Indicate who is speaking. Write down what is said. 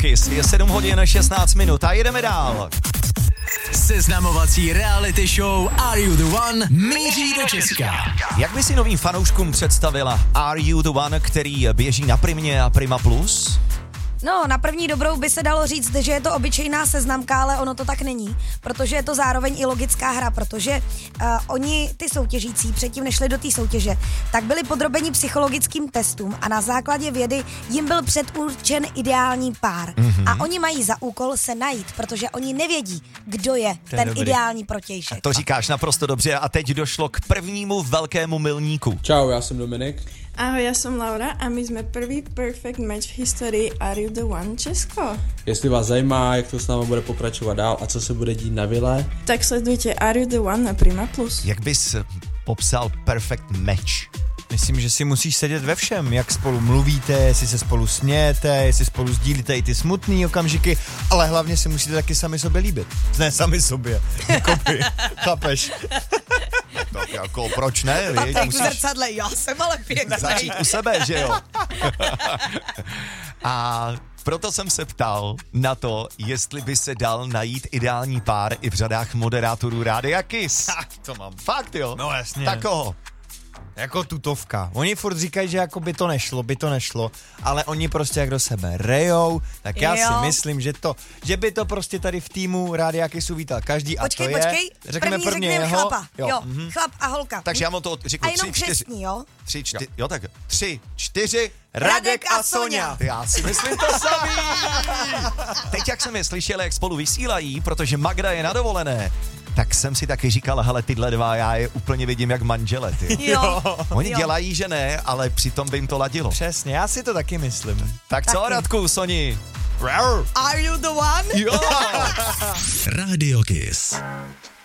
Speaker 1: Kiss. Je 7 hodin 16 minut a jedeme dál.
Speaker 2: Seznamovací reality show Are You The One míří do Česka.
Speaker 1: Jak by si novým fanouškům představila Are You The One, který běží na Primě a Prima Plus?
Speaker 3: No, na první dobrou by se dalo říct, že je to obyčejná seznamka, ale ono to tak není, protože je to zároveň i logická hra, protože oni, ty soutěžící, předtím než šli do té soutěže, tak byli podrobeni psychologickým testům a na základě vědy jim byl předurčen ideální pár. A oni mají za úkol se najít, protože oni nevědí, kdo je ten ideální protějšek.
Speaker 1: To říkáš naprosto dobře a teď došlo k prvnímu velkému milníku.
Speaker 4: Čau, já jsem Dominik.
Speaker 5: Ahoj, já jsem Laura a my jsme první perfect match v historii Are You The One Česko.
Speaker 4: Jestli vás zajímá, jak to s námi bude pokračovat dál a co se bude dít na vile,
Speaker 5: tak sledujte Are You The One na Prima Plus.
Speaker 1: Jak bys popsal perfect match?
Speaker 6: Myslím, že si musíš sedět ve všem, jak spolu mluvíte, jestli se spolu smějete, jestli spolu sdílíte i ty smutný okamžiky, ale hlavně si musíte taky sami sobě líbit. Ne sami sobě, jakoby, chápeš?
Speaker 1: Tak jako, proč ne?
Speaker 3: Tak v zrcadle, já jsem ale pěkný.
Speaker 1: Začít u sebe, že jo? A proto jsem se ptal na to, jestli by se dal najít ideální pár i v řadách moderátorů Rádia Kiss.
Speaker 6: To mám.
Speaker 1: Fakt jo?
Speaker 6: No jasně.
Speaker 1: Tak koho?
Speaker 6: Jako tutovka. Oni furt říkají, že jako by to nešlo, ale oni prostě jak do sebe rejou, tak já si myslím, že by to prostě tady v týmu Rádia Kissu vítal každý a to je.
Speaker 3: Počkej, první jeho. Chlapa, jo. Chlap a holka.
Speaker 1: Takže já mu to řeknu.
Speaker 3: A jenom křestní, jo?
Speaker 1: 3, 4, jo tak 3, 4,
Speaker 3: Radek a Sonja.
Speaker 1: Já si myslím to samý. Teď jak jsem je slyšel, jak spolu vysílají, protože Magda je na dovolené, tak jsem si taky říkal, hele, tyhle dva, já je úplně vidím jak manžele, ty.
Speaker 3: Jo.
Speaker 1: Oni dělají, že ne, ale přitom by jim to ladilo.
Speaker 6: Přesně, já si to taky myslím.
Speaker 1: Tak co, Radku, Soni?
Speaker 3: Are You The One?
Speaker 1: Jo.
Speaker 2: Radio Kiss.